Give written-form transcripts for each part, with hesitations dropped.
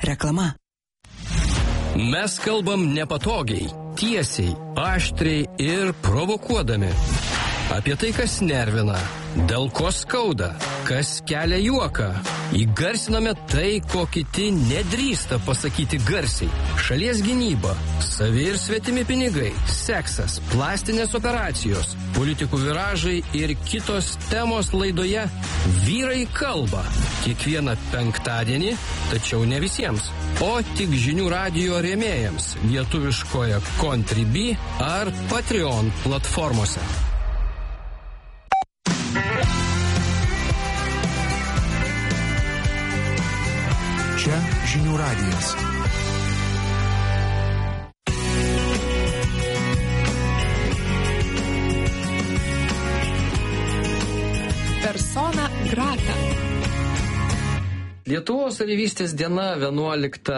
Reklama. Mes kalbam nepatogiai, tiesiai, aštriai ir provokuodami. Apie tai, kas nervina, dėl ko skauda, kas kelia juoką. Įgarsiname tai, ko kiti nedrįsta pasakyti garsiai. Šalies gynyba, savi ir svetimi pinigai, seksas, plastinės operacijos, politikų viražai ir kitos temos laidoje Vyrai kalba. Kiekvieną penktadienį, tačiau ne visiems, o tik žinių radijo rėmėjams lietuviškoje Contribui ar Patreon platformose. Čia žinių radijas. Persona grata. Lietuvos avyvystės diena 11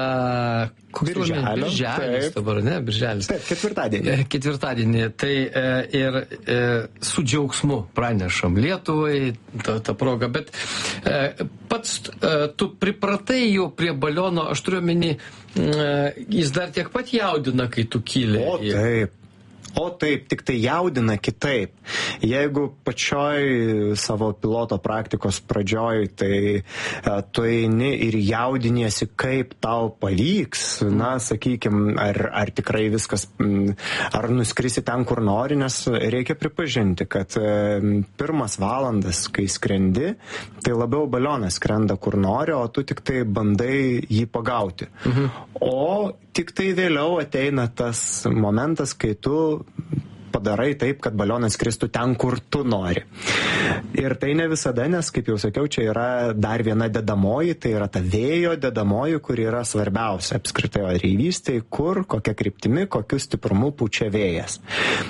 Birželis dabar, ne? Birželis. Taip, ketvirtadienį. Ketvirtadienį. Tai ir su džiaugsmu pranešam Lietuvai tą progą, bet pats tu pripratai jau prie baliono, aš turiu omeny, jis dar tiek pat jaudina, kai tu kyli. O taip, tik tai jaudina kitaip. Jeigu pačioj savo piloto praktikos pradžioj, tai tu eini ir jaudiniesi, kaip tau pavyks, na, sakykime, ar tikrai viskas, ar nuskrisi ten, kur nori, nes reikia pripažinti, kad pirmas valandas, kai skrendi, tai labiau balionas skrenda kur nori, o tu tik tai bandai jį pagauti. O tik tai vėliau ateina tas momentas, kai tu padarai taip, kad balionas skristų ten, kur tu nori. Ir tai ne visada, nes, kaip jau sakiau, čia yra dar viena dedamoji, tai yra ta vėjo dedamoji, kur yra svarbiausia apskritai oreivystėje, kur, kokia kryptimi, kokiu stiprumu pučia vėjas.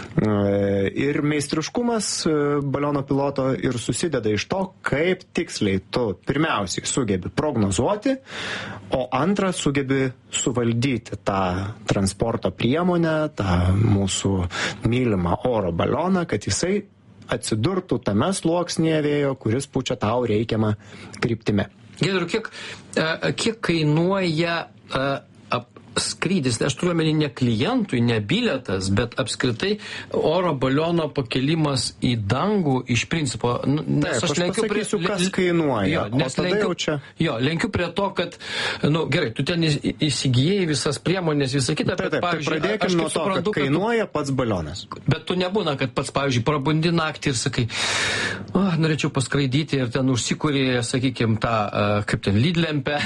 Ir meistriškumas baliono piloto ir susideda iš to, kaip tiksliai tu pirmiausiai sugebi prognozuoti, o antrą sugebi suvaldyti tą transporto priemonę, tą mūsų mylimą oro balioną, kad jisai atsidurtų tame sluoksnyje vėjo, kuris pučia tau reikiamą kryptimi. Giedriau, kiek kainuoja skrydis, aš turiu omeny ne klientui, ne bilietas, bet apskritai oro baliono pakelimas į dangų iš principo. Taip, aš pasakysiu, kas kainuoja. Lenkiu prie to, kad, gerai, tu ten įsigijai visas priemonės, visą kitą, bet, pavyzdžiui, pradėkime nuo to, kad kainuoja pats balionas. Bet tu nebūna, kad pats, pavyzdžiui, prabundi naktį ir sakai, norėčiau paskraidyti ir ten užsikūrė, sakykime, tą, kaip ten, lydlempę.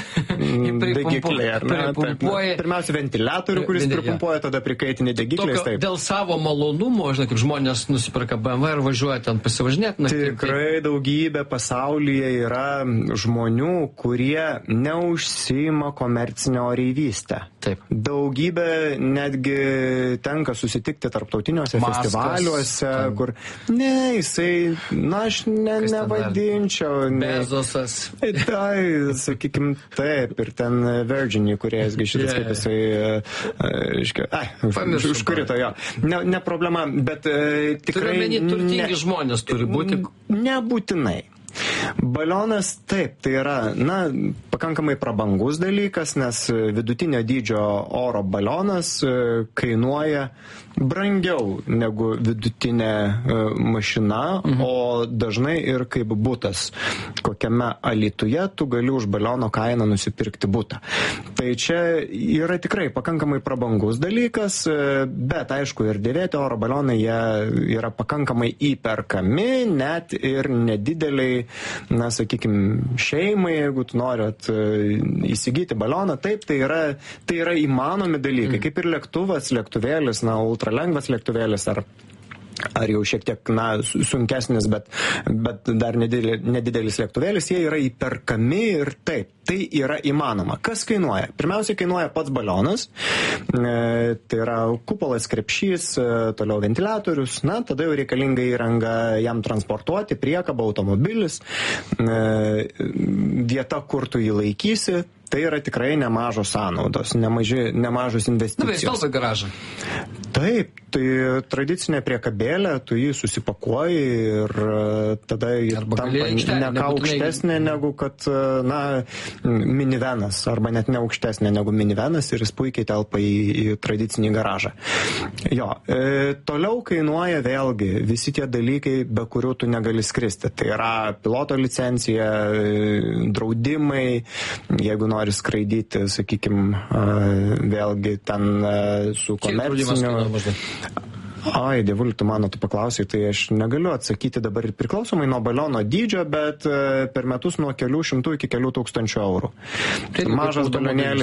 Pirmiausia, ventiliatorių, kuris pripumpuoja, tada prikaitinį degiklės. Dėl savo malonumo, žinai, kaip žmonės nusiperka BMW ir važiuoja ten pasivažinėti. Tikrai daugybė pasaulyje yra žmonių, kurie neužsiima komercinę oreivystę. Taip. Daugybė netgi tenka susitikti tarptautiniuose festivaliuose, kur jisai, aš nevadinčiau. Bezosas. Tai, sakykim, taip, ir ten Virginį, kuriasgi šitas kaip jisai užkurito jo. Ne problema, bet tikrai turtingi žmonės turi būti. Nebūtinai. Balionas, taip, tai yra, pakankamai prabangus dalykas, nes vidutinio dydžio oro balionas kainuoja brangiau negu vidutinė mašina, o dažnai ir kaip butas. Kokiame Alytuje tu gali už baliono kainą nusipirkti butą. Tai čia yra tikrai pakankamai prabangus dalykas, bet aišku ir dėvėti oro balionai, jie yra pakankamai įperkami, net ir nedideliai, sakykime, šeimai, jeigu tu norit įsigyti balioną, taip, tai yra įmanomi dalykai, kaip ir lėktuvėlis, ultralengvas lėktuvėlis, ar jau šiek tiek, sunkesnis, bet dar nedidelis lėktuvėlis, jie yra įperkami ir taip, tai yra įmanoma. Kas kainuoja? Pirmiausia, kainuoja pats balionas, tai yra kupolas, krepšys, toliau ventiliatorius, tada jau reikalinga įranga jam transportuoti, priekaba, automobilis, vieta, kur tu jį laikysi, tai yra tikrai nemažos sąnaudos, nemažos investicijos. Bet jis telpa į garažą. Taip, tai tradicinė priekabėlė, tu jį susipakuoji ir tada jį tampa ne ką aukštesnė negu kad, minivenas, arba net ne aukštesnė negu minivenas ir jis puikiai telpa į tradicinį garažą. Jo, toliau kainuoja vėlgi visi tie dalykai, be kurių tu negali skristi. Tai yra piloto licencija, draudimai, jeigu nori skraidyti, sakykime, vėlgi ten su komerciniu. Ai, dievuli, tu paklausai, tai aš negaliu atsakyti dabar priklausomai nuo baliono dydžio, bet per metus nuo kelių šimtų iki kelių tūkstančių eurų. Mažas balionėlis